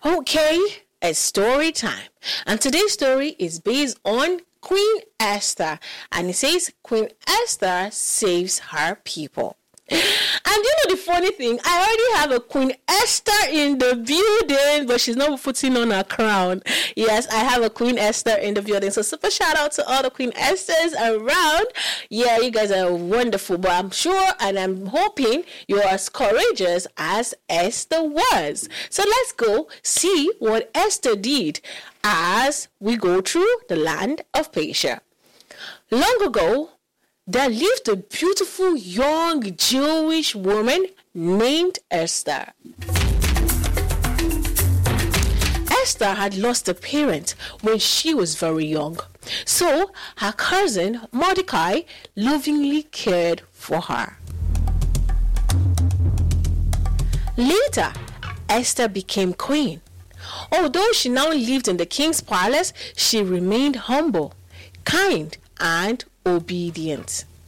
Okay, it's story time. And today's story is based on Queen Esther. And it says Queen Esther saves her people. And the funny thing, I already have a Queen Esther in the building, but she's not putting on her crown. Yes, I have a Queen Esther in the building. So super shout out to all the Queen Esthers around. Yeah, you guys are wonderful, but I'm sure and I'm hoping you're as courageous as Esther was. So let's go see what Esther did as we go through the land of Persia. Long ago, there lived a beautiful young Jewish woman named Esther. Esther had lost a parent when she was very young, so her cousin Mordecai lovingly cared for her. Later, Esther became queen. Although she now lived in the king's palace, she remained humble, kind, and obedient.